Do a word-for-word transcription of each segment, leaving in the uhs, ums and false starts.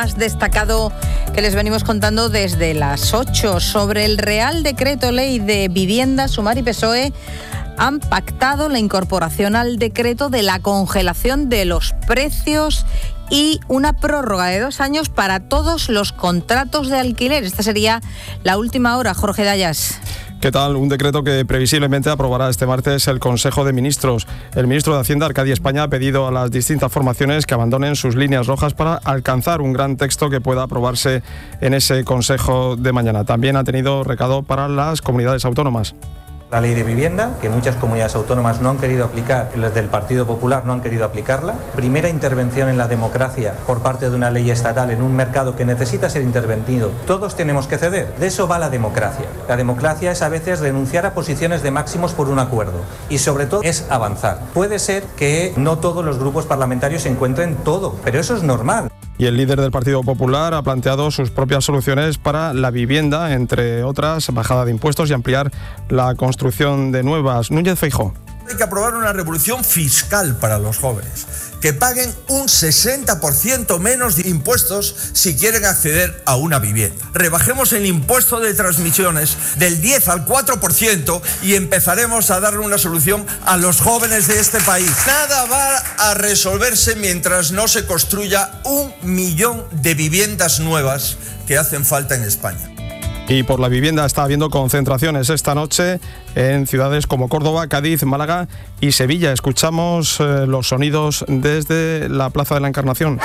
Más destacado que les venimos contando desde las ocho sobre el Real Decreto Ley de Vivienda. Sumar y P S O E han pactado la incorporación al decreto de la congelación de los precios y una prórroga de dos años para todos los contratos de alquiler. Esta sería la última hora, Jorge Dayas. ¿Qué tal? Un decreto que previsiblemente aprobará este martes el Consejo de Ministros. El ministro de Hacienda, Arcadio España, ha pedido a las distintas formaciones que abandonen sus líneas rojas para alcanzar un gran texto que pueda aprobarse en ese Consejo de mañana. También ha tenido recado para las comunidades autónomas. La ley de vivienda, que muchas comunidades autónomas no han querido aplicar, los del Partido Popular no han querido aplicarla. Primera intervención en la democracia por parte de una ley estatal en un mercado que necesita ser intervenido. Todos tenemos que ceder. De eso va la democracia. La democracia es a veces renunciar a posiciones de máximos por un acuerdo. Y sobre todo es avanzar. Puede ser que no todos los grupos parlamentarios se encuentren todo, pero eso es normal. Y el líder del Partido Popular ha planteado sus propias soluciones para la vivienda, entre otras, bajada de impuestos y ampliar la construcción de nuevas. Núñez Feijóo. Hay que aprobar una revolución fiscal para los jóvenes, que paguen un sesenta por ciento menos de impuestos si quieren acceder a una vivienda. Rebajemos el impuesto de transmisiones del diez al cuatro por ciento y empezaremos a darle una solución a los jóvenes de este país. Nada va a resolverse mientras no se construya un millón de viviendas nuevas que hacen falta en España. Y por la vivienda está habiendo concentraciones esta noche en ciudades como Córdoba, Cádiz, Málaga y Sevilla. Escuchamos eh, los sonidos desde la Plaza de la Encarnación.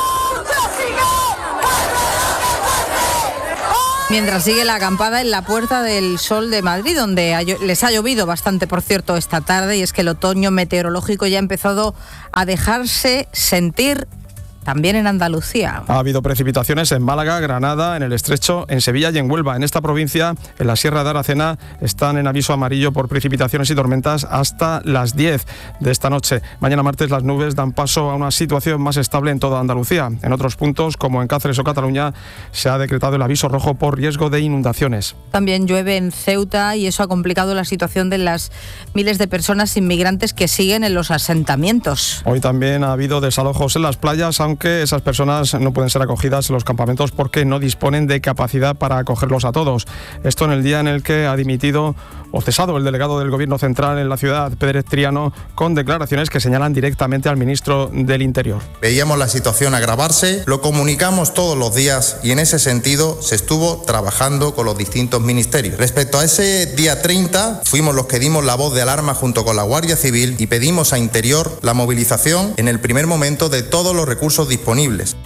Mientras sigue la acampada en la Puerta del Sol de Madrid, donde ha, les ha llovido bastante, por cierto, esta tarde, y es que el otoño meteorológico ya ha empezado a dejarse sentir también en Andalucía. Ha habido precipitaciones en Málaga, Granada, en el Estrecho, en Sevilla y en Huelva. En esta provincia, en la Sierra de Aracena, están en aviso amarillo por precipitaciones y tormentas hasta las diez de esta noche. Mañana martes las nubes dan paso a una situación más estable en toda Andalucía. En otros puntos, como en Cáceres o Cataluña, se ha decretado el aviso rojo por riesgo de inundaciones. También llueve en Ceuta y eso ha complicado la situación de las miles de personas inmigrantes que siguen en los asentamientos. Hoy también ha habido desalojos en las playas, aunque que esas personas no pueden ser acogidas en los campamentos porque no disponen de capacidad para acogerlos a todos. Esto en el día en el que ha dimitido o cesado el delegado del Gobierno Central en la ciudad, Pérez Triano, con declaraciones que señalan directamente al ministro del Interior. Veíamos la situación agravarse, lo comunicamos todos los días y en ese sentido se estuvo trabajando con los distintos ministerios. Respecto a ese día treinta, fuimos los que dimos la voz de alarma junto con la Guardia Civil y pedimos a Interior la movilización en el primer momento de todos los recursos disponibles.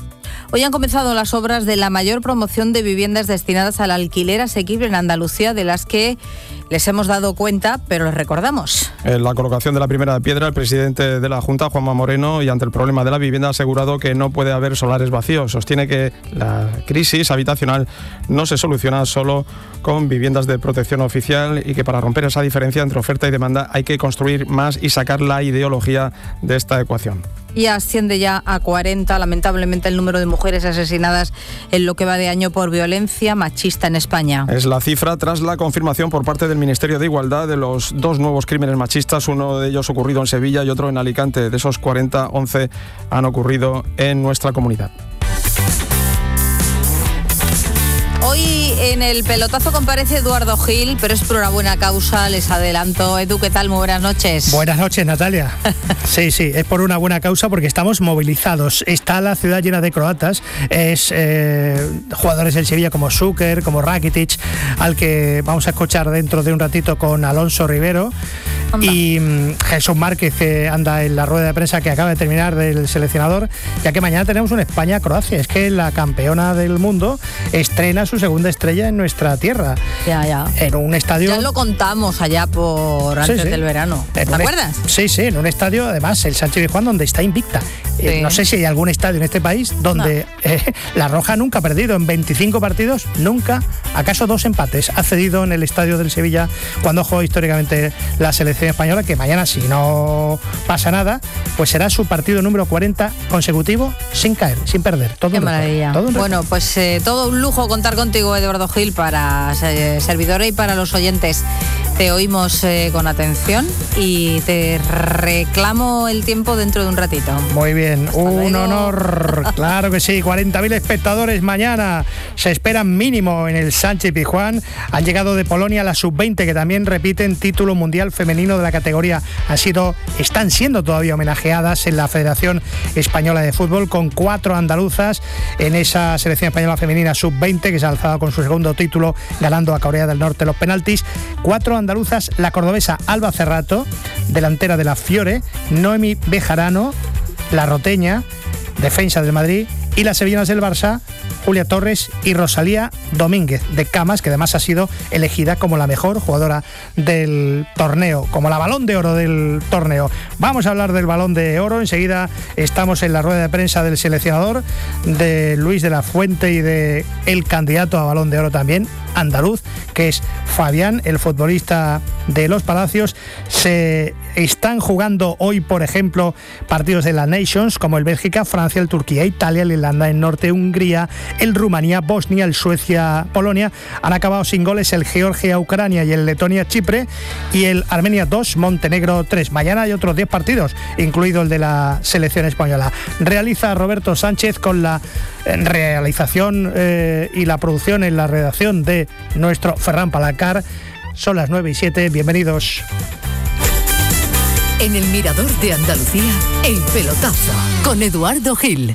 Hoy han comenzado las obras de la mayor promoción de viviendas destinadas al alquiler asequible en Andalucía, de las que les hemos dado cuenta, pero les recordamos. En la colocación de la primera piedra, el presidente de la Junta, Juanma Moreno, y ante el problema de la vivienda, ha asegurado que no puede haber solares vacíos. Sostiene que la crisis habitacional no se soluciona solo con viviendas de protección oficial y que para romper esa diferencia entre oferta y demanda hay que construir más y sacar la ideología de esta ecuación. Y asciende ya a cuarenta, lamentablemente, el número de mujeres asesinadas en lo que va de año por violencia machista en España. Es la cifra tras la confirmación por parte del Ministerio de Igualdad de los dos nuevos crímenes machistas, uno de ellos ocurrido en Sevilla y otro en Alicante. De esos cuarenta, once han ocurrido en nuestra comunidad. Hoy en el pelotazo comparece Eduardo Gil, pero es por una buena causa, les adelanto. Edu, ¿qué tal? Muy buenas noches. Buenas noches, Natalia. Sí, sí, es por una buena causa porque estamos movilizados. Está la ciudad llena de croatas, es eh, jugadores del Sevilla como Šuker, como Rakitic, al que vamos a escuchar dentro de un ratito con Alonso Rivero. Anda. Y um, Jesús Márquez, que anda en la rueda de prensa que acaba de terminar del seleccionador, ya que mañana tenemos una España-Croacia. Es que la campeona del mundo estrena su segunda estrella en nuestra tierra. Ya, ya. En un estadio... Ya lo contamos allá por antes sí, sí. del verano. ¿Te acuerdas? Sí, sí, en un estadio, además, el Sánchez Pizjuán, donde está invicta. Sí. Eh, no sé si hay algún estadio en este país donde no. eh, la Roja nunca ha perdido. En veinticinco partidos, nunca, acaso dos empates. Ha cedido en el estadio del Sevilla cuando jugó históricamente la selección española, que mañana, si no pasa nada, pues será su partido número cuarenta consecutivo sin caer, sin perder. Todo Qué un maravilla. Todo un bueno, pues eh, todo un lujo contar contigo, Eduardo Gil, para eh, servidora y para los oyentes. Te oímos eh, con atención y te reclamo el tiempo dentro de un ratito. Muy bien, Hasta un luego. honor, claro que sí, cuarenta mil espectadores mañana, se esperan mínimo en el Sánchez Pizjuán. Han llegado de Polonia la sub veinte, que también repiten título mundial femenino de la categoría. Han sido, están siendo todavía homenajeadas en la Federación Española de Fútbol, con cuatro andaluzas en esa selección española femenina sub veinte, que se ha alzado con su segundo título, ganando a Corea del Norte los penaltis. Cuatro andaluzas, la cordobesa Alba Cerrato, delantera de la Fiore, Noemi Bejarano, la roteña, defensa del Madrid, y las sevillanas del Barça, Julia Torres y Rosalía Domínguez de Camas, que además ha sido elegida como la mejor jugadora del torneo, como la Balón de Oro del torneo. Vamos a hablar del Balón de Oro, enseguida estamos en la rueda de prensa del seleccionador, de Luis de la Fuente, y de el candidato a Balón de Oro también, andaluz, que es Fabián, el futbolista de Los Palacios. Se están jugando hoy, por ejemplo, partidos de la Nations, como el Bélgica, Francia, el Turquía, Italia, el Irlanda del Norte, Hungría, el Rumanía, Bosnia, el Suecia, Polonia. Han acabado sin goles el Georgia, Ucrania y el Letonia, Chipre, y el Armenia dos, Montenegro tres. Mañana hay otros diez partidos, incluido el de la selección española. Realiza Roberto Sánchez con la realización eh, y la producción en la redacción de nuestro Ferran Palacar. Son las nueve y siete, bienvenidos. En el Mirador de Andalucía, El Pelotazo, con Eduardo Gil.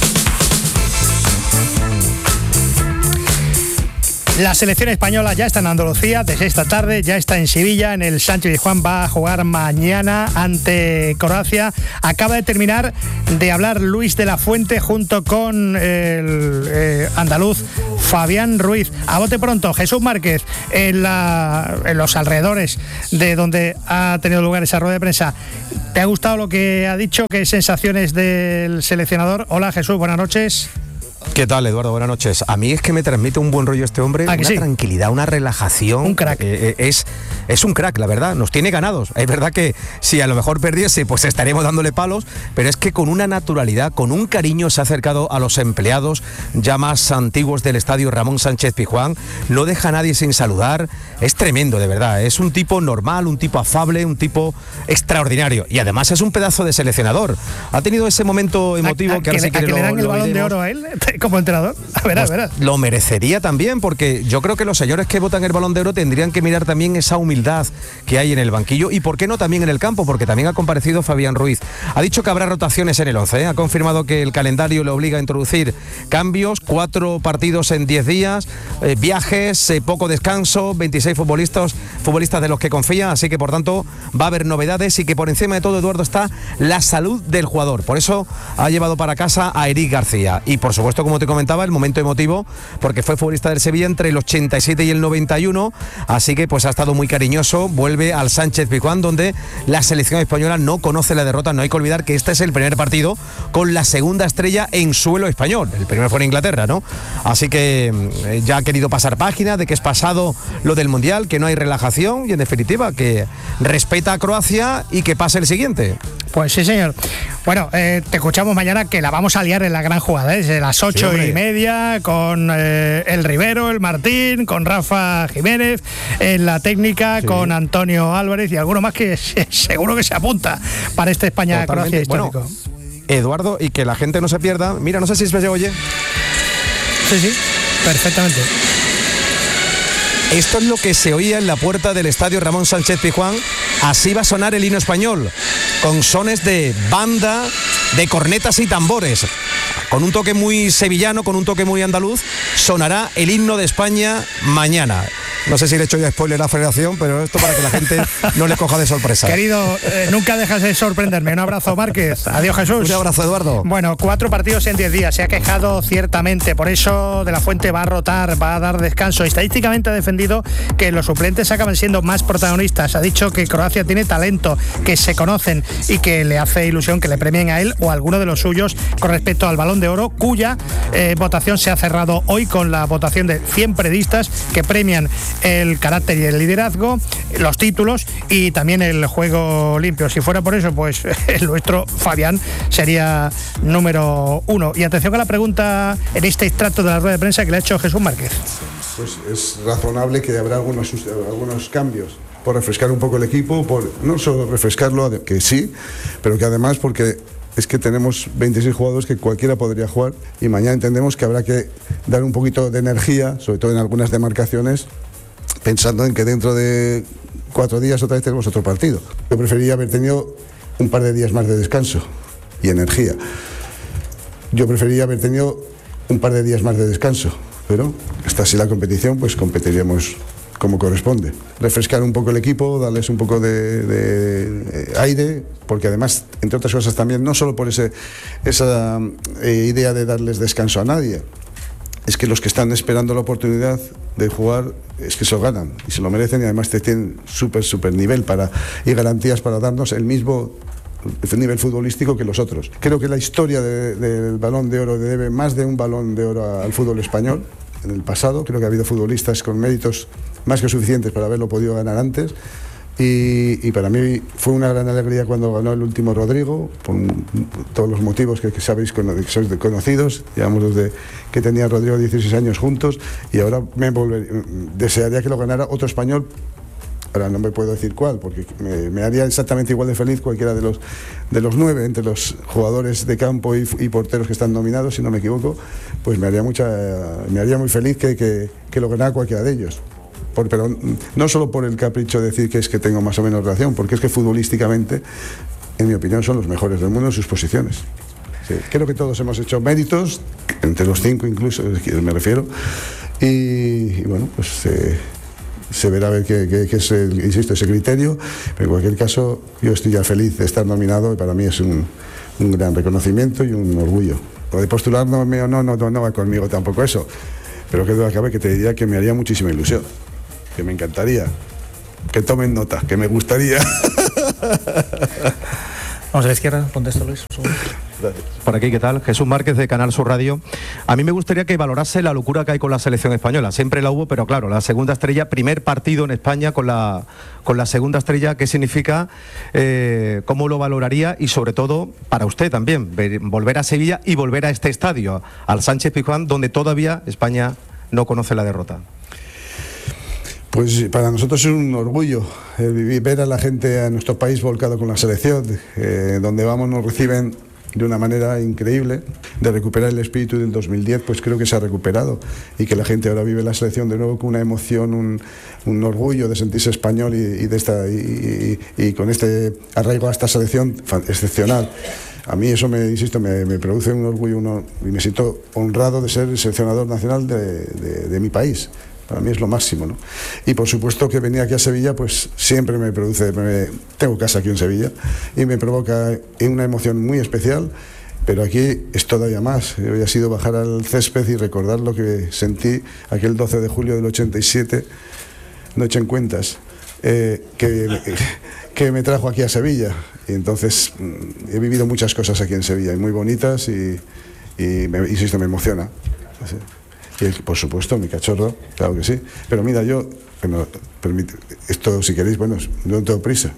La selección española ya está en Andalucía desde esta tarde, ya está en Sevilla, en el Sánchez Pizjuán. Va a jugar mañana ante Croacia. Acaba de terminar de hablar Luis de la Fuente junto con el eh, andaluz Fabián Ruiz. A bote pronto, Jesús Márquez, en, la, en los alrededores de donde ha tenido lugar esa rueda de prensa. ¿Te ha gustado lo que ha dicho? ¿Qué sensaciones del seleccionador? Hola Jesús, buenas noches. ¿Qué tal, Eduardo? Buenas noches. A mí es que me transmite un buen rollo este hombre, ¿Ah, que una sí? tranquilidad, una relajación. Un crack. Eh, eh, es, es un crack, la verdad. Nos tiene ganados. Es verdad que si a lo mejor perdiese, pues estaríamos dándole palos, pero es que con una naturalidad, con un cariño se ha acercado a los empleados ya más antiguos del estadio Ramón Sánchez Pizjuán. No deja a nadie sin saludar. Es tremendo, de verdad. Es un tipo normal, un tipo afable, un tipo extraordinario. Y además es un pedazo de seleccionador. Ha tenido ese momento emotivo ¿A, a que ahora que, sí que le, a que lo, le dan el lo Balón de oiremos. Oro a él como entrenador? A ver, Pues a ver. lo merecería también, porque yo creo que los señores que votan el Balón de Oro tendrían que mirar también esa humildad que hay en el banquillo, y por qué no también en el campo, porque también ha comparecido Fabián Ruiz. Ha dicho que habrá rotaciones en el once, ¿eh? Ha confirmado que el calendario le obliga a introducir cambios, cuatro partidos en diez días, eh, viajes, eh, poco descanso, veintiséis futbolistas, futbolistas de los que confía, así que por tanto va a haber novedades, y que por encima de todo, Eduardo, está la salud del jugador. Por eso ha llevado para casa a Eric García, y por supuesto, como te comentaba, el momento emotivo, porque fue futbolista del Sevilla entre el ochenta y siete y el noventa y uno, así que pues ha estado muy cariñoso. Vuelve al Sánchez Pizjuán, donde la selección española no conoce la derrota. No hay que olvidar que este es el primer partido con la segunda estrella en suelo español. El primero fue en Inglaterra, ¿no? Así que eh, ya ha querido pasar página de que es pasado lo del Mundial, que no hay relajación, y en definitiva que respeta a Croacia y que pase el siguiente. Pues sí, señor. Bueno, eh, te escuchamos mañana, que la vamos a liar en la gran jugada, ¿eh? Desde las ocho Sí, y media, con eh, el Rivero, el Martín, con Rafa Jiménez, en la técnica, sí, con Antonio Álvarez y alguno más que seguro que se apunta para este España-Croacia histórico. Bueno, Eduardo, y que la gente no se pierda. Mira, no sé si se oye. Sí, sí, perfectamente. Esto es lo que se oía en la puerta del estadio Ramón Sánchez Pizjuán. Así va a sonar el himno español, con sones de banda, de cornetas y tambores. Con un toque muy sevillano, con un toque muy andaluz, sonará el himno de España mañana. No sé si le he hecho ya spoiler a la Federación, pero esto para que la gente no le coja de sorpresa. Querido, eh, nunca dejas de sorprenderme. Un abrazo, Márquez. Adiós, Jesús. Un abrazo, Eduardo. Bueno, cuatro partidos en diez días. Se ha quejado ciertamente. Por eso De la Fuente va a rotar, va a dar descanso. Estadísticamente ha defendido que los suplentes acaban siendo más protagonistas. Ha dicho que Croacia tiene talento, que se conocen y que le hace ilusión que le premien a él o a alguno de los suyos con respecto al Balón de Oro, cuya eh, votación se ha cerrado hoy con la votación de cien periodistas que premian el carácter y el liderazgo, los títulos y también el juego limpio. Si fuera por eso, pues el nuestro Fabián sería número uno. Y atención a la pregunta en este extracto de la rueda de prensa que le ha hecho Jesús Márquez. Pues es razonable que habrá algunos, algunos cambios. por refrescar un poco el equipo, por no solo refrescarlo, que sí, pero que además porque es que tenemos veintiséis jugadores que cualquiera podría jugar y mañana entendemos que habrá que dar un poquito de energía, sobre todo en algunas demarcaciones, pensando en que dentro de cuatro días otra vez tenemos otro partido. Yo preferiría haber tenido un par de días más de descanso y energía. Yo preferiría haber tenido un par de días más de descanso, pero hasta así la competición, pues competiríamos como corresponde. Refrescar un poco el equipo, darles un poco de, de aire, porque además, entre otras cosas también, no solo por ese, esa eh, idea de darles descanso a nadie, es que los que están esperando la oportunidad de jugar, es que se lo ganan y se lo merecen y además te tienen súper, súper nivel para, y garantías para darnos el mismo nivel futbolístico que los otros. Creo que la historia de, del Balón de Oro debe más de un Balón de Oro al fútbol español. En el pasado creo que ha habido futbolistas con méritos más que suficientes para haberlo podido ganar antes y, y para mí fue una gran alegría cuando ganó el último Rodrigo, por un, todos los motivos que, que sabéis, que sois conocidos. Llevamos desde que tenía Rodrigo dieciséis años juntos y ahora me volver, desearía que lo ganara otro español. Ahora no me puedo decir cuál, porque me, me haría exactamente igual de feliz cualquiera de los, de los nueve, entre los jugadores de campo y, y porteros que están nominados, si no me equivoco, pues me haría, mucha, me haría muy feliz que, que, que lo ganara cualquiera de ellos. Por, pero no solo por el capricho de decir que es que tengo más o menos relación, porque es que futbolísticamente, en mi opinión, son los mejores del mundo en sus posiciones. Sí, creo que todos hemos hecho méritos, entre los cinco incluso, me refiero, y, y bueno, pues... Eh, se verá a ver qué, qué, qué es, el, insisto, ese criterio, pero en cualquier caso yo estoy ya feliz de estar nominado y para mí es un, un gran reconocimiento y un orgullo. Lo de postularme o no, no, no, no va conmigo tampoco eso, pero que duda cabe que te diría que me haría muchísima ilusión, que me encantaría, que tomen nota, que me gustaría. Vamos a la izquierda, contesto Luis. Por aquí, ¿qué tal? Jesús Márquez de Canal Sur Radio. A mí me gustaría que valorase la locura que hay con la selección española. Siempre la hubo, pero claro, la segunda estrella, primer partido en España con la, con la segunda estrella, ¿qué significa? Eh, ¿Cómo lo valoraría? Y sobre todo, para usted también, ver, volver a Sevilla y volver a este estadio, al Sánchez Pizjuán, donde todavía España no conoce la derrota. Pues para nosotros es un orgullo eh, ver a la gente, a nuestro país volcado con la selección, eh, donde vamos nos reciben de una manera increíble. De recuperar el espíritu del dos mil diez, pues creo que se ha recuperado y que la gente ahora vive la selección de nuevo con una emoción, un, un orgullo de sentirse español y, y, de esta, y, y, y con este arraigo a esta selección excepcional. A mí eso, me insisto, me, me produce un orgullo uno, y me siento honrado de ser el seleccionador nacional de, de, de mi país. Para mí es lo máximo, ¿no? Y por supuesto que venir aquí a Sevilla, pues siempre me produce, me, tengo casa aquí en Sevilla, y me provoca una emoción muy especial, pero aquí es todavía más. Hoy ha sido bajar al césped y recordar lo que sentí aquel doce de julio del ochenta y siete, Noche en Cuentas, eh, que, que me trajo aquí a Sevilla. Y entonces he vivido muchas cosas aquí en Sevilla, y muy bonitas, y, y me, insisto, me emociona. Así. Y por supuesto, mi cachorro, claro que sí. Pero mira, yo, bueno, permite, esto si queréis, bueno, no tengo prisa.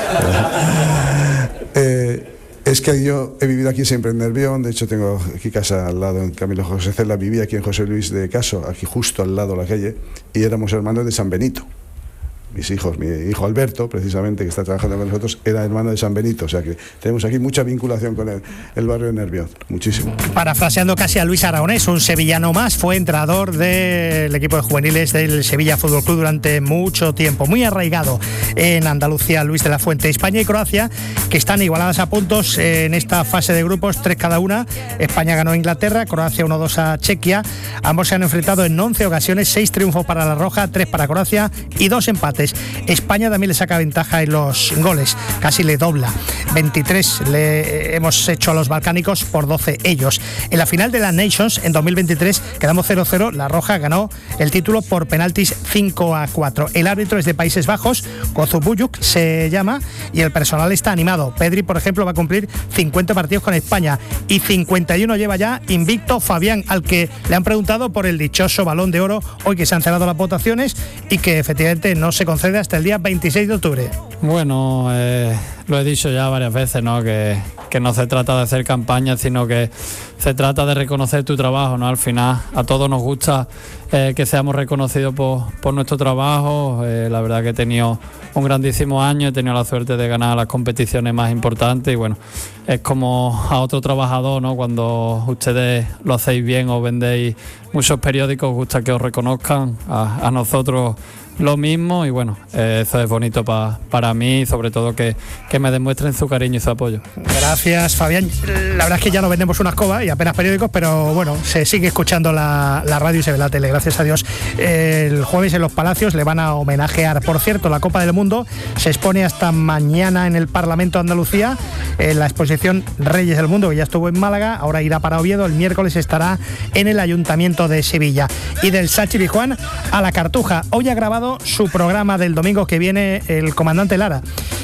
eh, es que yo he vivido aquí siempre en Nervión, de hecho tengo aquí casa al lado, en Camilo José Cela, vivía aquí en José Luis de Caso, aquí justo al lado de la calle, y éramos hermanos de San Benito. Mis hijos, mi hijo Alberto, precisamente, que está trabajando con nosotros, era hermano de San Benito, o sea que tenemos aquí mucha vinculación con el, el barrio de Nervión, muchísimo. Parafraseando casi a Luis Aragonés, un sevillano más, fue entrenador del equipo de juveniles del Sevilla Fútbol Club durante mucho tiempo, muy arraigado en Andalucía, Luis de la Fuente. España y Croacia, que están igualadas a puntos en esta fase de grupos, tres cada una. España ganó a Inglaterra, Croacia uno dos a Chequia. Ambos se han enfrentado en once ocasiones, seis triunfos para la Roja, tres para Croacia y dos empates. España también le saca ventaja en los goles, casi le dobla. veintitrés le hemos hecho a los balcánicos por doce ellos. En la final de la Nations en dos mil veintitrés quedamos cero cero, la Roja ganó el título por penaltis cinco a cuatro. El árbitro es de Países Bajos, Gozu Bujuk se llama, y el personal está animado. Pedri, por ejemplo, va a cumplir cincuenta partidos con España y cincuenta y uno lleva ya invicto Fabián, al que le han preguntado por el dichoso Balón de Oro hoy que se han cerrado las votaciones y que efectivamente no se concede concede hasta el día veintiséis de octubre. Bueno, eh, lo he dicho ya varias veces, ¿no? Que, que no se trata de hacer campaña, sino que se trata de reconocer tu trabajo, ¿no? Al final a todos nos gusta eh, que seamos reconocidos por, por nuestro trabajo. Eh, la verdad que he tenido un grandísimo año, he tenido la suerte de ganar las competiciones más importantes y bueno, es como a otro trabajador, ¿no? Cuando ustedes lo hacéis bien o vendéis muchos periódicos, os gusta que os reconozcan, a, a nosotros lo mismo y bueno, eh, eso es bonito pa, para mí y sobre todo que, que me demuestren su cariño y su apoyo. Gracias, Fabián. La verdad es que ya no vendemos una escoba y apenas periódicos, pero bueno, se sigue escuchando la, la radio y se ve la tele, gracias a Dios. El jueves en Los Palacios le van a homenajear. Por cierto, la Copa del Mundo se expone hasta mañana en el Parlamento de Andalucía, en la exposición Reyes del Mundo, que ya estuvo en Málaga, ahora irá para Oviedo, el miércoles estará en el Ayuntamiento de Sevilla. Y del Sáchir Pizjuán a la Cartuja. Hoy ha grabado su programa del domingo que viene el comandante Lara.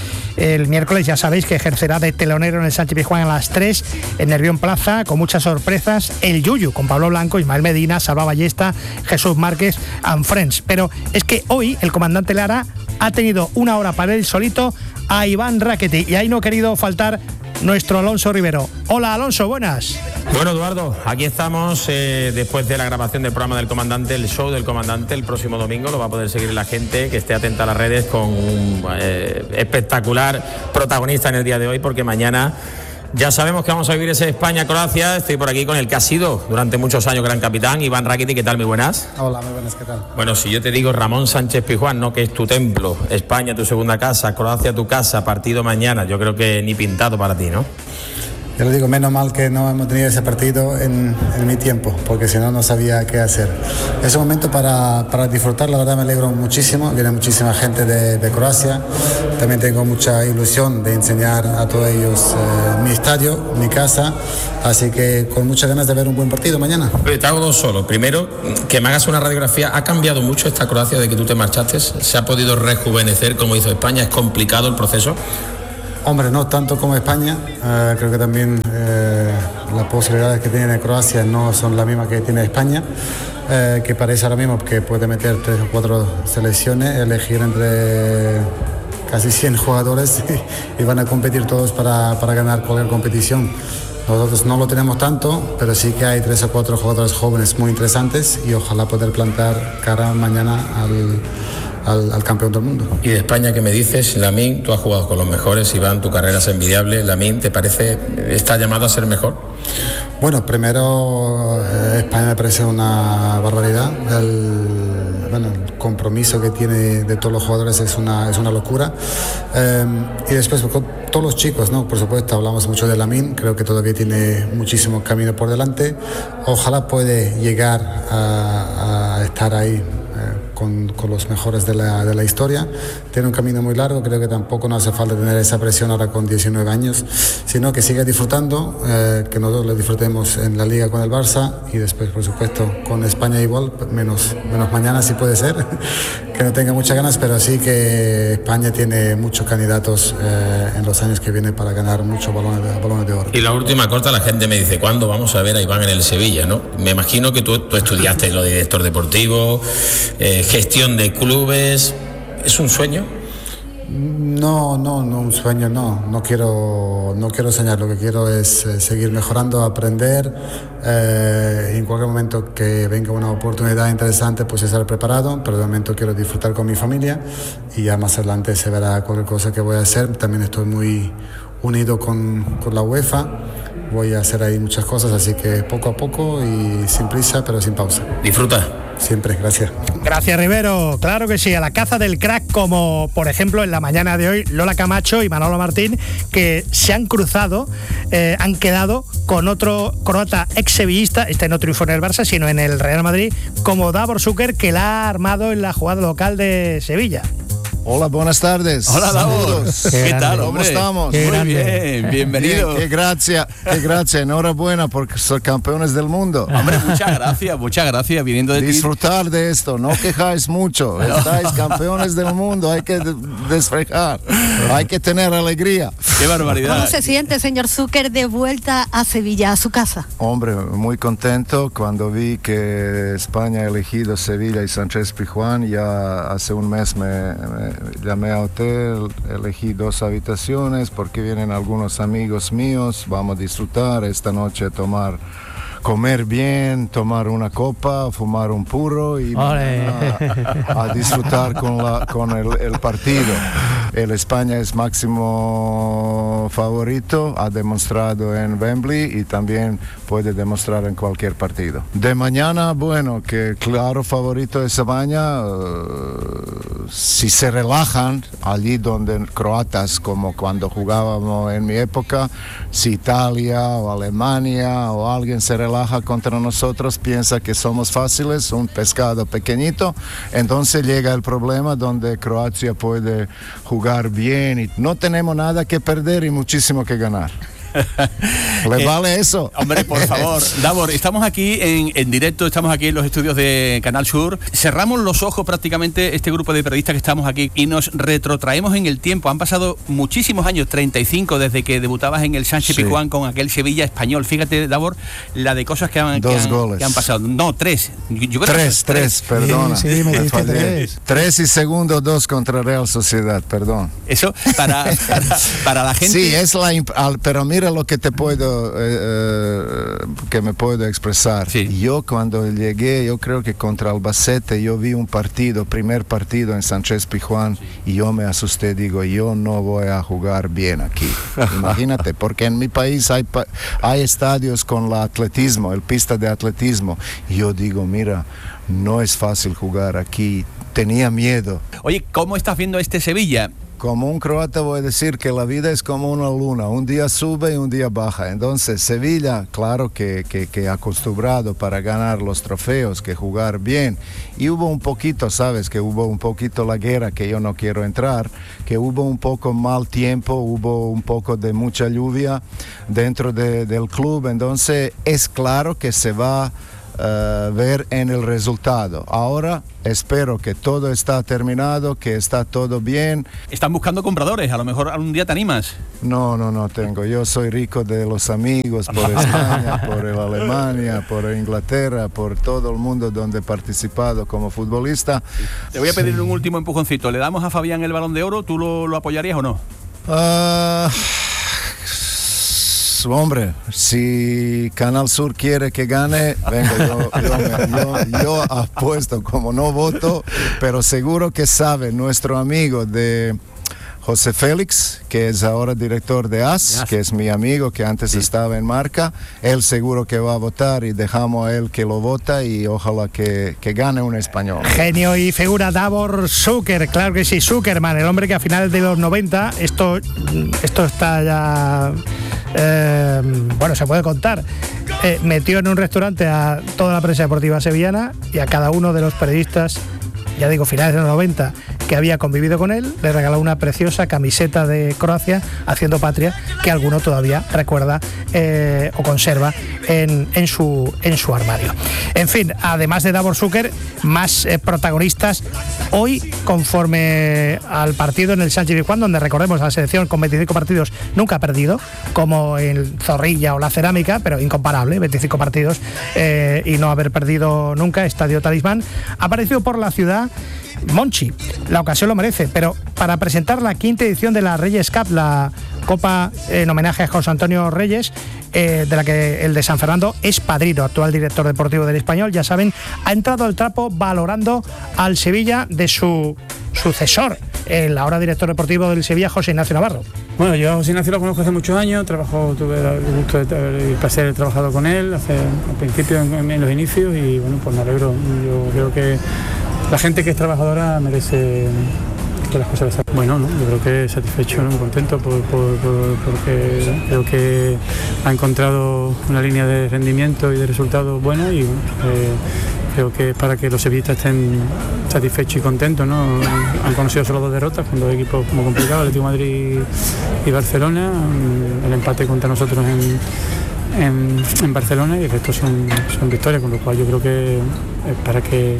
El miércoles ya sabéis que ejercerá de telonero en el Sánchez Pizjuán a las tres en Nervión Plaza, con muchas sorpresas. El Yuyu con Pablo Blanco, Ismael Medina, Salva Ballesta, Jesús Márquez and Friends. Pero es que hoy el comandante Lara ha tenido una hora para él solito a Iván Rakitic y ahí no ha querido faltar nuestro Alonso Rivero. Hola Alonso, buenas. Bueno, Eduardo, aquí estamos eh, después de la grabación del programa del comandante, el show del comandante el próximo domingo. Lo va a poder seguir la gente que esté atenta a las redes con un eh, espectacular protagonista en el día de hoy, porque mañana ya sabemos que vamos a vivir ese España-Croacia. Estoy por aquí con el que ha sido durante muchos años gran capitán, Iván Rakitic. ¿Qué tal? Muy buenas. Hola, muy buenas, ¿qué tal? Bueno, si yo te digo Ramón Sánchez Pizjuán, ¿no? Que es tu templo, España tu segunda casa, Croacia tu casa, partido mañana, yo creo que ni pintado para ti, ¿no? Yo le digo, menos mal que no hemos tenido ese partido en, en mi tiempo, porque si no, no sabía qué hacer. Es un momento para, para disfrutar, la verdad me alegro muchísimo, viene muchísima gente de, de Croacia, también tengo mucha ilusión de enseñar a todos ellos eh, mi estadio, mi casa, así que con muchas ganas de ver un buen partido mañana. Oye, te hago dos solo. Primero, que me hagas una radiografía. ¿Ha cambiado mucho esta Croacia de que tú te marchaste? ¿Se ha podido rejuvenecer como hizo España? ¿Es complicado el proceso? Hombre, no tanto como España, uh, creo que también eh, las posibilidades que tiene Croacia no son las mismas que tiene España, eh, que parece ahora mismo que puede meter tres o cuatro selecciones, elegir entre casi cien jugadores y, y van a competir todos para, para ganar cualquier competición. Nosotros no lo tenemos tanto, pero sí que hay tres o cuatro jugadores jóvenes muy interesantes y ojalá poder plantar cara mañana al... Al, al campeón del mundo. Y de España, ¿qué me dices? Lamine, tú has jugado con los mejores, Iván, tu carrera es envidiable. Lamine, ¿te parece, está llamado a ser mejor? Bueno, primero eh, España me parece una barbaridad. El, bueno, el compromiso que tiene de todos los jugadores es una, es una locura. Eh, y después con todos los chicos, ¿no? Por supuesto, hablamos mucho de Lamine, creo que todavía tiene muchísimo camino por delante. Ojalá puede llegar a, a estar ahí Con, con los mejores de la, de la historia. Tiene un camino muy largo, creo que tampoco no hace falta tener esa presión ahora con diecinueve años, sino que siga disfrutando, eh, que nosotros lo disfrutemos en la Liga con el Barça y después, por supuesto, con España igual, menos, menos mañana si puede ser, que no tenga muchas ganas, pero sí que España tiene muchos candidatos eh, en los años que vienen para ganar muchos balones de, balones de oro. Y la última corta, la gente me dice, ¿cuándo vamos a ver a Iván en el Sevilla? ¿No? Me imagino que tú, tú estudiaste lo de director deportivo, eh, gestión de clubes. ¿Es un sueño? No, no, no un sueño, no. No quiero, no quiero soñar. Lo que quiero es eh, seguir mejorando, aprender. Eh, en cualquier momento que venga una oportunidad interesante, pues estar preparado. Pero de momento quiero disfrutar con mi familia y ya más adelante se verá cualquier cosa que voy a hacer. También estoy muy unido con, con la UEFA. Voy a hacer ahí muchas cosas, así que poco a poco y sin prisa, pero sin pausa. Disfruta. Siempre, gracias. Gracias, Rivero. Claro que sí, a la caza del crack, como por ejemplo en la mañana de hoy Lola Camacho y Manolo Martín, que se han cruzado, eh, han quedado con otro croata ex-sevillista. Este no triunfó en el Barça, sino en el Real Madrid, como Davor Šuker, que la ha armado en la jugada local de Sevilla. Hola, buenas tardes. Hola, Davor. ¿Qué, ¿Qué tal, ¿Cómo hombre? estamos? Muy bien, bienvenido. Bien, qué gracia, qué gracia. Enhorabuena porque son campeones del mundo. Hombre, muchas gracias, muchas gracias viniendo de Disfrutar ti. de esto, no quejáis mucho. Estáis campeones del mundo, hay que desfrejar, hay que tener alegría. Qué barbaridad. ¿Cómo se siente, señor Šuker, de vuelta a Sevilla, a su casa? Hombre, muy contento cuando vi que España ha elegido Sevilla y Sánchez Pizjuán. Ya hace un mes me, me llamé a hotel, elegí dos habitaciones porque vienen algunos amigos míos, vamos a disfrutar esta noche, tomar, comer bien, tomar una copa, fumar un puro y a, a disfrutar con, la, con el, el partido. El España es máximo favorito, ha demostrado en Wembley y también puede demostrar en cualquier partido. De mañana, bueno, que claro favorito es España, uh, si se relajan allí donde croatas, como cuando jugábamos en mi época, si Italia o Alemania o alguien se relaja contra nosotros, piensa que somos fáciles, un pescado pequeñito, entonces llega el problema donde Croacia puede jugar bien y no tenemos nada que perder y muchísimo que ganar. ¿Les vale eso? Hombre, por favor. Davor, estamos aquí en, en directo, estamos aquí en los estudios de Canal Sur. Cerramos los ojos prácticamente este grupo de periodistas que estamos aquí y nos retrotraemos en el tiempo. Han pasado muchísimos años, treinta y cinco, desde que debutabas en el Sánchez sí. Pizjuán con aquel Sevilla español. Fíjate, Davor, la de cosas que han, Dos que han, goles. Que han pasado. No, tres. Yo creo tres, que tres, tres, perdona. Sí, sí, me me tres. tres y segundo dos contra Real Sociedad, perdón. Eso para, para, para la gente. Sí, es la imp- pero mira lo que te puedo Eh, eh, que me puedo expresar. Sí. Yo cuando llegué, yo creo que contra Albacete, yo vi un partido, primer partido en Sánchez Pizjuán, sí. y yo me asusté, digo, yo no voy a jugar bien aquí. Imagínate, porque en mi país hay, hay estadios con el atletismo, el pista de atletismo, y yo digo, mira, no es fácil jugar aquí, tenía miedo. Oye, ¿cómo estás viendo este Sevilla? Como un croata voy a decir que la vida es como una luna, un día sube y un día baja. Entonces Sevilla, claro que, que, que acostumbrado para ganar los trofeos, que jugar bien. Y hubo un poquito, sabes, que hubo un poquito la guerra, que yo no quiero entrar, que hubo un poco mal tiempo, hubo un poco de mucha lluvia dentro de, del club. Entonces es claro que se va Uh, ver en el resultado. Ahora espero que todo está terminado, que está todo bien. Están buscando compradores, a lo mejor algún día te animas. No, no, no tengo. Yo soy rico de los amigos por España, por el Alemania, por Inglaterra, por todo el mundo donde he participado como futbolista. Te voy a pedir sí. un último empujoncito. ¿Le damos a Fabián el Balón de Oro? ¿Tú lo, lo apoyarías o no? Uh... Hombre, si Canal Sur quiere que gane, venga, yo, yo, yo, yo apuesto, como no voto, pero seguro que sabe nuestro amigo de José Félix, que es ahora director de A S, que es mi amigo, que antes sí. estaba en Marca, él seguro que va a votar y dejamos a él que lo vota y ojalá que, que gane un español. Genio y figura Davor Šuker, claro que sí, Zuckerman, el hombre que a finales de los noventa, esto, esto está ya... Eh, bueno, se puede contar, eh, metió en un restaurante a toda la prensa deportiva sevillana y a cada uno de los periodistas, ya digo, finales de los noventa, que había convivido con él, le regaló una preciosa camiseta de Croacia haciendo patria, que alguno todavía recuerda eh, o conserva en, en, su, en su armario. En fin, además de Davor Šuker, más eh, protagonistas hoy, conforme al partido en el Sánchez Pizjuán, donde recordemos a la selección con veinticinco partidos nunca ha perdido, como el Zorrilla o la Cerámica, pero incomparable, veinticinco partidos eh, y no haber perdido nunca, Estadio Talismán, ha aparecido por la ciudad Monchi. La ocasión lo merece, pero para presentar la quinta edición de la Reyes Cup, la Copa en homenaje a José Antonio Reyes, eh, de la que el de San Fernando es padrino, actual director deportivo del Español, ya saben, ha entrado al trapo valorando al Sevilla de su sucesor, el ahora director deportivo del Sevilla, José Ignacio Navarro. Bueno, yo a José Ignacio lo conozco hace muchos años, trabajo, tuve el gusto de el placer de trabajar con él hace, al principio, en, en los inicios, y bueno, pues me alegro. Yo creo que la gente que es trabajadora merece que las cosas salgan. Bueno, ¿no? Yo creo que satisfecho, ¿no? Muy contento por, por, por, porque creo que ha encontrado una línea de rendimiento y de resultados buena, y bueno, eh, creo que es para que los sevillistas estén satisfechos y contentos, ¿no? Han conocido solo dos derrotas con dos equipos como complicados, Atlético de Madrid y Barcelona, el empate contra nosotros en, en, en Barcelona, y el resto son, son victorias, con lo cual yo creo que es para que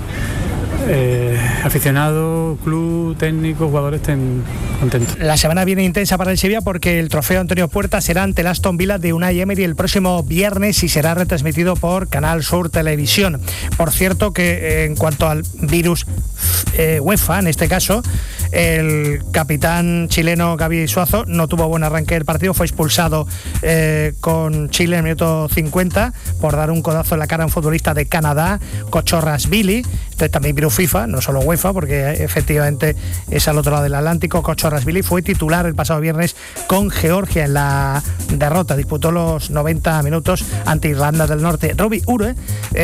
Eh, aficionados, club, técnicos, jugadores estén contentos. La semana viene intensa para el Sevilla porque el trofeo Antonio Puerta será ante el Aston Villa de Unai Emery el próximo viernes y será retransmitido por Canal Sur Televisión. Por cierto que eh, en cuanto al virus eh, UEFA, en este caso, El capitán chileno Gaby Suazo no tuvo buen arranque del partido, fue expulsado eh, con Chile en el minuto cincuenta por dar un codazo en la cara a un futbolista de Canadá, Kochorashvili. Entonces también vino FIFA, no solo UEFA, porque efectivamente es al otro lado del Atlántico. Kochorashvili fue titular el pasado viernes con Georgia en la derrota, disputó los noventa minutos ante Irlanda del Norte. Robbie Ure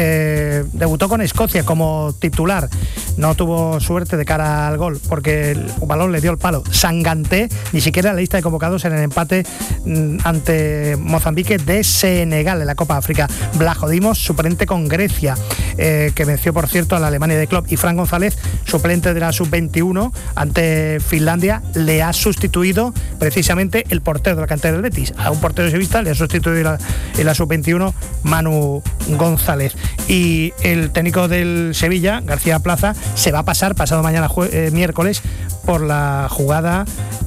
eh, debutó con Escocia como titular, no tuvo suerte de cara al gol porque el balón le dio el palo. Sanganté ni siquiera en la lista de convocados en el empate mm, ante Mozambique de Senegal en la Copa África. Blahodimos, suplente con Grecia, eh, que venció por cierto a la Alemania de Klopp, y Fran González, suplente de la sub veintiuno ante Finlandia, le ha sustituido precisamente el portero de la cantera del Betis. A un portero sevillista le ha sustituido la, en la sub veintiuno Manu González. Y el técnico del Sevilla, García Plaza, se va a pasar pasado mañana jue- eh, miércoles por la jugada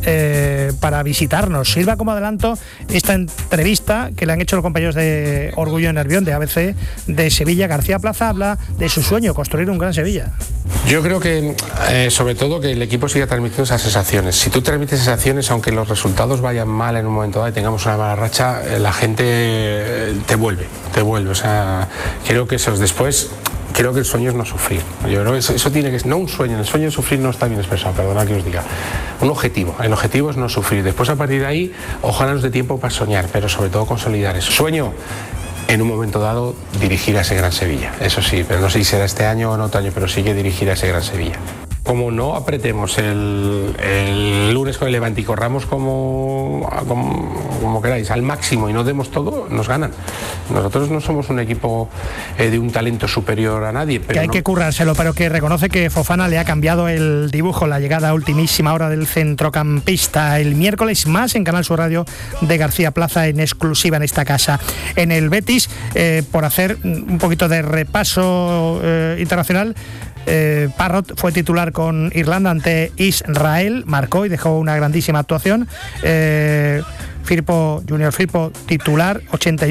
eh, para visitarnos. Sirva como adelanto esta entrevista que le han hecho los compañeros de Orgullo y Nervión de A B C de Sevilla. García Plaza habla de su sueño, construir un gran Sevilla. Yo creo que, eh, sobre todo, que el equipo siga transmitiendo esas sensaciones. Si tú transmites sensaciones, aunque los resultados vayan mal en un momento dado y tengamos una mala racha, eh, la gente eh, te vuelve, te vuelve. O sea, creo que eso es después. Creo que el sueño es no sufrir. Yo creo que eso, eso tiene que ser, no un sueño, el sueño de sufrir no está bien expresado, perdona que os diga. Un objetivo, el objetivo es no sufrir. Después, a partir de ahí, ojalá nos dé tiempo para soñar, pero sobre todo consolidar eso. Sueño, en un momento dado, dirigir a ese gran Sevilla. Eso sí, pero no sé si será este año o en otro año, pero sí que dirigir a ese gran Sevilla. Como no apretemos el, el lunes con el Levante y corramos como, como, como queráis, al máximo y no demos todo, nos ganan. Nosotros no somos un equipo eh, de un talento superior a nadie. Pero que hay no... que currárselo, pero que reconoce que Fofana le ha cambiado el dibujo, la llegada a ultimísima hora del centrocampista. El miércoles más en Canal Sur Radio de García Plaza en exclusiva en esta casa. En el Betis, eh, por hacer un poquito de repaso eh, internacional, Eh, Parrott fue titular con Irlanda ante Israel, marcó y dejó una grandísima actuación. eh, Firpo, Junior Firpo, titular, ochenta y uno